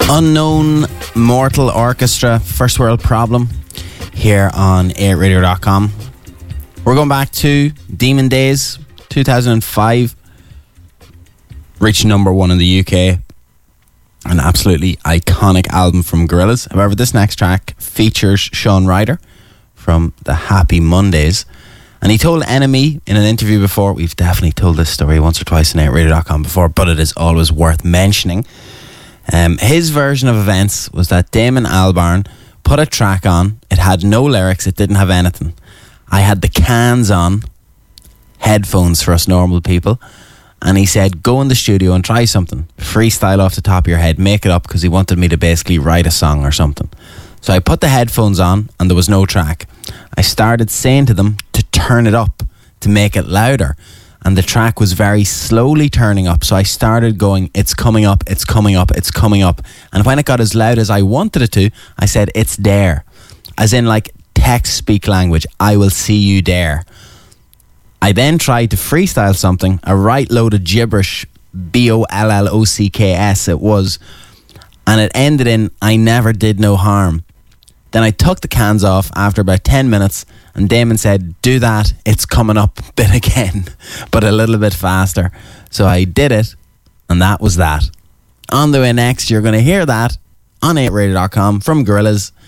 Unknown Mortal Orchestra, First World Problem, here on 8radio.com. We're going back to Demon Days, 2005. Reached number one in the UK. An absolutely iconic album from Gorillaz. However, this next track features Shaun Ryder from the Happy Mondays. And he told Enemy in an interview before, we've definitely told this story once or twice on 8radio.com before, but it is always worth mentioning. His version of events was that Damon Albarn put a track on. It had no lyrics. It didn't have anything. I had the cans on, headphones for us normal people, and he said, go in the studio and try something. Freestyle off the top of your head. Make it up, because he wanted me to basically write a song or something. So I put the headphones on and there was no track. I started saying to them to turn it up, to make it louder. And the track was very slowly turning up. So I started going, it's coming up, it's coming up, it's coming up. And when it got as loud as I wanted it to, I said, it's there. As in like text speak language, I will see you there. I then tried to freestyle something, a right load of gibberish, BOLLOCKS it was. And it ended in, I never did no harm. Then I took the cans off after about 10 minutes and Damon said, do that, it's coming up bit again, but a little bit faster. So I did it, and that was that. On the way next, you're going to hear that on 8radio.com from Gorillaz.